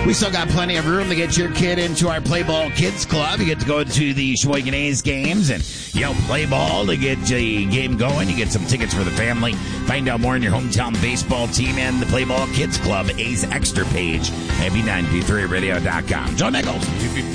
We still got plenty of room to get your kid into our Play Ball Kids Club. You get to go to the Sheboygan A's games and, play ball to get the game going. You get some tickets for the family. Find out more on your hometown baseball team and the Play Ball Kids Club A's Extra page at B923radio.com. Joe Nichols.